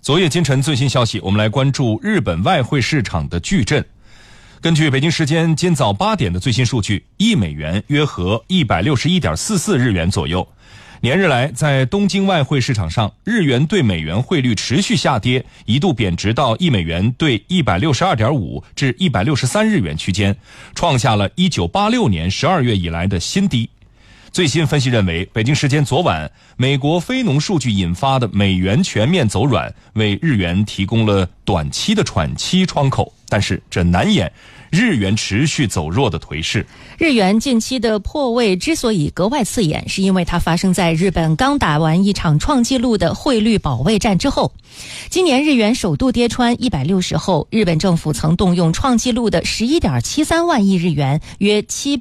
昨夜今晨最新消息，我们来关注日本外汇市场的巨震。根据北京时间今早8点的最新数据，1美元约合161.44日元左右。连日来，在东京外汇市场上，日元对美元汇率持续下跌，一度贬值到1美元对162.5至163日元区间，创下了1986年12月以来的新低。最新分析认为，北京时间昨晚，美国非农数据引发的美元全面走软，为日元提供了短期的喘息窗口，但是这难掩日元持续走弱的颓势。 日元近期的破位之所以格外刺眼，是因为它发生在日本刚打完一场创纪录的汇率保卫战之后。今年日元首度跌穿160后，日本政府曾动用创纪录的11.73万亿日元，约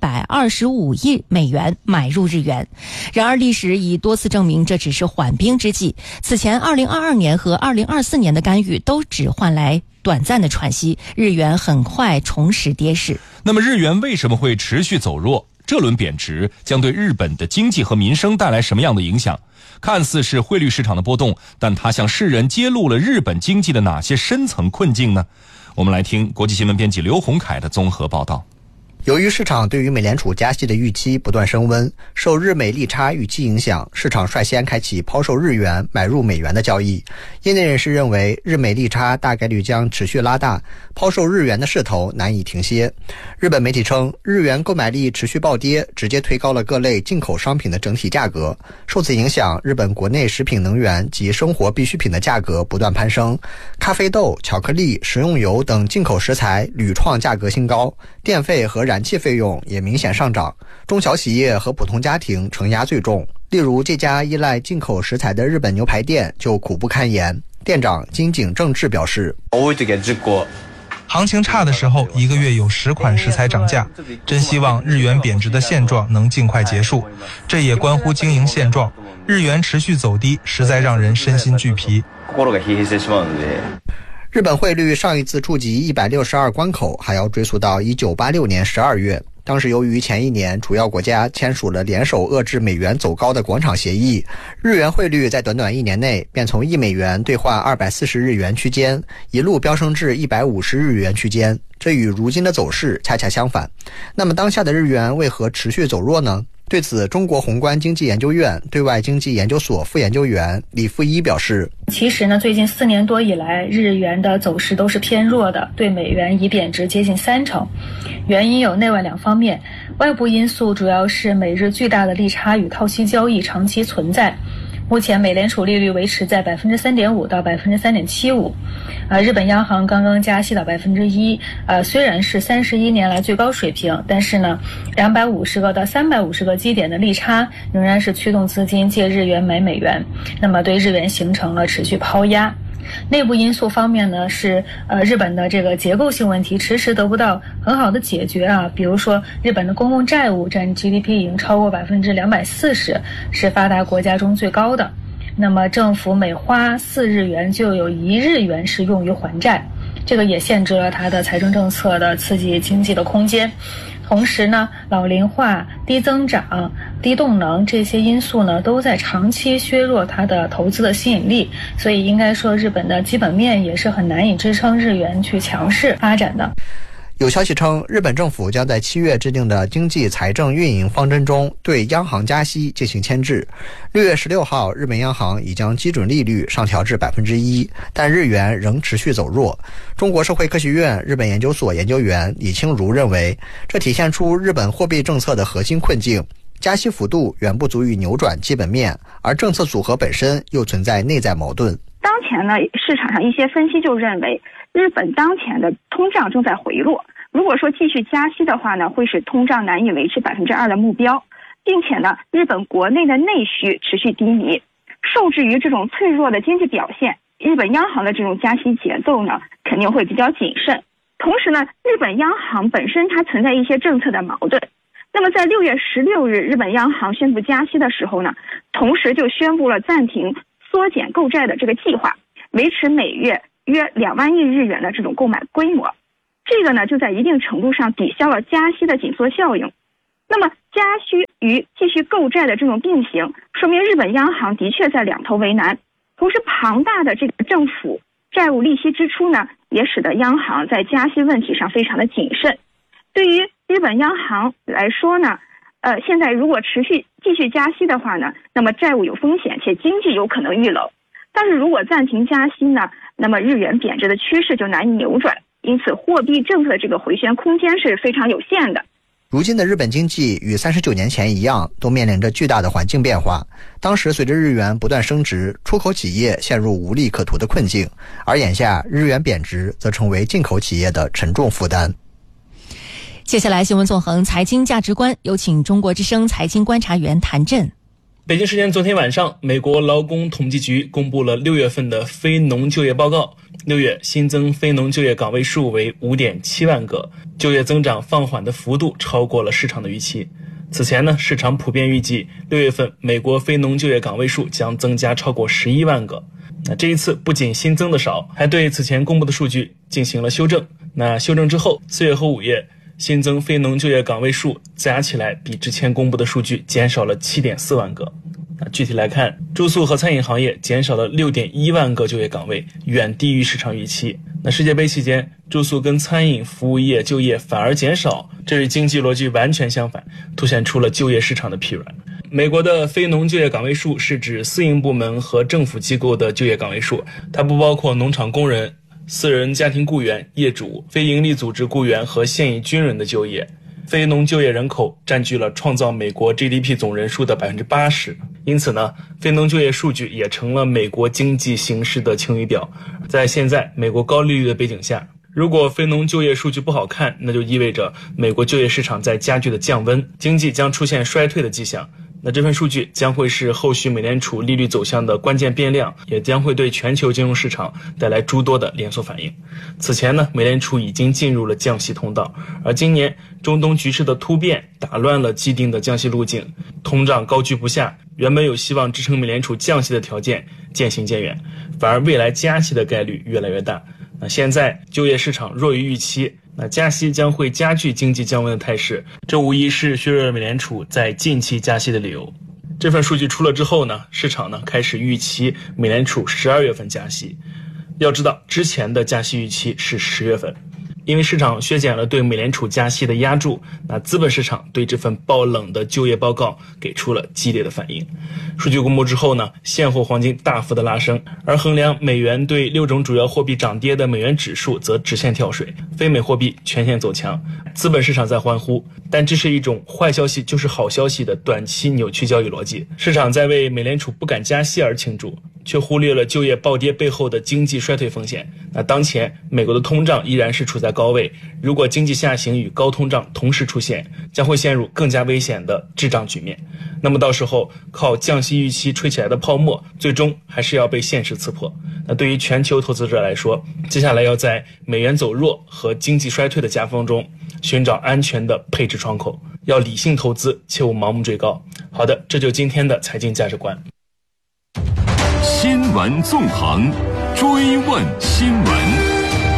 725亿美元买入日元。然而历史已多次证明这只是缓兵之计，此前2022年和2024年的干预都只换来短暂的喘息，日元很快重拾跌势。 那么日元为什么会持续走弱？这轮贬值将对日本的经济和民生带来什么样的影响？看似是汇率市场的波动，但它向世人揭露了日本经济的哪些深层困境呢？我们来听国际新闻编辑刘洪凯的综合报道。 由于市场对于美联储加息的预期不断升温，受日美利差预期影响，市场率先开启抛售日元买入美元的交易。业内人士认为，日美利差大概率将持续拉大，抛售日元的势头难以停歇。日本媒体称，日元购买力持续暴跌，直接推高了各类进口商品的整体价格。受此影响，日本国内食品能源及生活必需品的价格不断攀升，咖啡豆、巧克力、食用油等进口食材屡创价格新高，电费和燃气费用也明显上涨，中小企业和普通家庭承压最重。例如，这家依赖进口食材的日本牛排店就苦不堪言。店长金井正治表示， 行情差的时候，1个月有10款食材涨价，真希望日元贬值的现状能尽快结束。这也关乎经营现状，日元持续走低，实在让人身心俱疲。 日本汇率上一次触及162关口还要追溯到1986年12月，当时由于前一年主要国家签署了联手遏制美元走高的广场协议，日元汇率在短短1年内便从1美元兑换240日元区间，一路飙升至150日元区间，这与如今的走势恰恰相反。那么当下的日元为何持续走弱呢？对此，中国宏观经济研究院对外经济研究所副研究员李富一表示， 其实呢，最近4年多以来，日元的走势都是偏弱的，对美元已贬值接近30%。原因有内外两方面，外部因素主要是美日巨大的利差与套息交易长期存在。目前美联储利率维持在 3.5% 到 3.75%，日本央行刚刚加息到 1%，虽然是31年来最高水平，但是呢250个到350个基点的利差仍然是驱动资金借日元买美元，那么对日元形成了持续抛压。内部因素方面呢，是日本的这个结构性问题迟迟得不到很好的解决啊，比如说日本的公共债务占 GDP 已经超过240%，是发达国家中最高的。那么政府每花4日元就有1日元是用于还债，这个也限制了它的财政政策的刺激经济的空间。同时呢，老龄化、低增长、低动能这些因素呢，都在长期削弱它的投资的吸引力，所以应该说日本的基本面也是很难以支撑日元去强势发展的。 有消息称，日本政府将在7月制定的经济财政运营方针中对央行加息进行牵制。6月16号，日本央行已将基准利率上调至 1%， 但日元仍持续走弱。中国社会科学院日本研究所研究员李清如认为，这体现出日本货币政策的核心困境，加息幅度远不足以扭转基本面，而政策组合本身又存在内在矛盾。 当前呢，市场上一些分析就认为，日本当前的通胀正在回落，如果说继续加息的话呢，会使通胀难以维持 2% 的目标，并且呢，日本国内的内需持续低迷，受制于这种脆弱的经济表现，日本央行的这种加息节奏呢，肯定会比较谨慎。同时呢，日本央行本身它存在一些政策的矛盾。那么在6月16日，日本央行宣布加息的时候呢，同时就宣布了暂停缩减购债的这个计划，维持每月约2万亿日元的这种购买规模。这个呢，就在一定程度上抵消了加息的紧缩效应。那么加息与继续购债的这种并行，说明日本央行的确在两头为难。 同时庞大的这个政府债务利息支出呢，也使得央行在加息问题上非常的谨慎。对于日本央行来说呢，现在如果继续加息的话呢，那么债务有风险，且经济有可能遇冷。但是如果暂停加息呢，那么日元贬值的趋势就难以扭转，因此货币政策的这个回旋空间是非常有限的。 如今的日本经济与39年前一样，都面临着巨大的环境变化。当时随着日元不断升值，出口企业陷入无利可图的困境，而眼下日元贬值则成为进口企业的沉重负担。 接下来新闻纵横财经价值观，有请中国之声财经观察员谭震。 北京时间昨天晚上，美国劳工统计局公布了6月份的非农就业报告。6月新增非农就业岗位数为 5.7 万个，就业增长放缓的幅度超过了市场的预期。此前呢，市场普遍预计6月份美国非农就业岗位数将增加超过11万个。那这一次不仅新增的少，还对此前公布的数据进行了修正。那修正之后，4月和5月新增非农就业岗位数加起来比之前公布的数据减少了 7.4 万个。具体来看，住宿和餐饮行业减少了 6.1 万个就业岗位，远低于市场预期。那世界杯期间，住宿跟餐饮服务业就业反而减少，这与经济逻辑完全相反，凸显出了就业市场的疲软。美国的非农就业岗位数是指私营部门和政府机构的就业岗位数，它不包括农场工人、私人家庭雇员、业主、非营利组织雇员和现役军人的就业。非农就业人口占据了创造美国 GDP 总人数的 80%， 因此呢，非农就业数据也成了美国经济形势的晴雨表。在现在美国高利率的背景下，如果非农就业数据不好看，那就意味着美国就业市场在加剧的降温，经济将出现衰退的迹象。那这份数据将会是后续美联储利率走向的关键变量，也将会对全球金融市场带来诸多的连锁反应。此前呢，美联储已经进入了降息通道，而今年中东局势的突变打乱了既定的降息路径，通胀高居不下，原本有希望支撑美联储降息的条件渐行渐远，反而未来加息的概率越来越大。那现在就业市场弱于预期，那加息将会加剧经济降温的态势，这无疑是削弱美联储在近期加息的理由。这份数据出了之后呢，市场呢开始预期美联储12月份加息。要知道，之前的加息预期是10月份。因为市场削减了对美联储加息的压注，那资本市场对这份爆冷的就业报告给出了激烈的反应。数据公布之后呢，现货黄金大幅的拉升，而衡量美元对6种主要货币涨跌的美元指数则直线跳水，非美货币全线走强。资本市场在欢呼，但这是一种坏消息就是好消息的短期扭曲交易逻辑。市场在为美联储不敢加息而庆祝，却忽略了就业暴跌背后的经济衰退风险。那当前美国的通胀依然是处在高位，如果经济下行与高通胀同时出现，将会陷入更加危险的滞胀局面。那么到时候靠降息预期吹起来的泡沫，最终还是要被现实刺破。那对于全球投资者来说，接下来要在美元走弱和经济衰退的夹缝中寻找安全的配置窗口，要理性投资，切勿盲目追高。好的，这就是今天的财经价值观。 新闻纵横，追问新闻。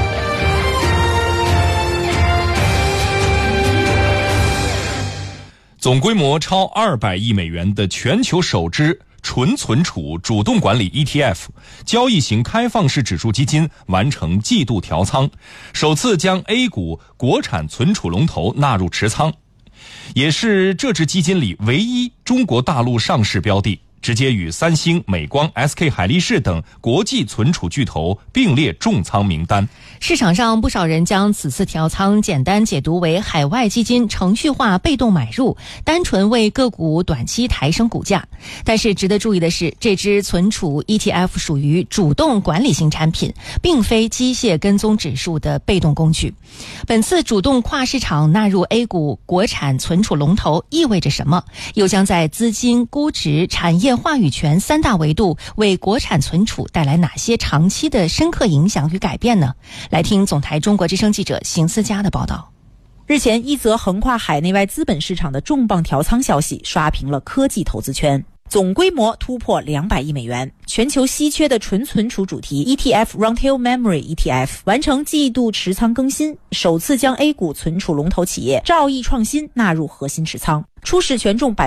总规模超200亿美元的全球首支纯存储主动管理 ETF 交易型开放式指数基金完成季度调仓，首次将 A 股国产存储龙头纳入持仓，也是这支基金里唯一中国大陆上市标的，直接与三星、美光、SK 海力士等国际存储巨头并列重仓名单。 市场上不少人将此次调仓简单解读为海外基金程序化被动买入，单纯为个股短期抬升股价。但是值得注意的是，这支存储 ETF 属于主动管理型产品，并非机械跟踪指数的被动工具。本次主动跨市场纳入 A 股国产存储龙头意味着什么？又将在资金、估值、产业话语权三大维度为国产存储带来哪些长期的深刻影响与改变呢？来听总台中国之声记者邢思佳的报道。 日前，一则横跨海内外资本市场的重磅调仓消息刷屏了科技投资圈，总规模突破200亿美元。全球稀缺的纯存储主题 ETF Long-Tail Memory ETF 完成季度持仓更新，首次将 A 股存储龙头企业兆易创新纳入核心持仓，初始权重